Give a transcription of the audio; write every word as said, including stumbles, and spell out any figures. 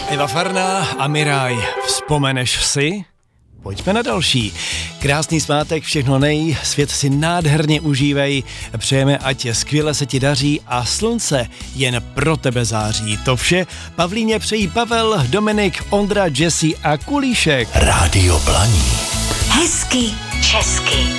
Eva Farná a Miraj, vzpomeneš si? Pojďme na další. Krásný svátek, všechno nej, svět si nádherně užívej, přejeme, ať skvěle se ti daří a slunce jen pro tebe září. To vše Pavlíně přejí Pavel, Dominik, Ondra, Jessy a Kulíšek. Rádio Blaník. Hezky česky.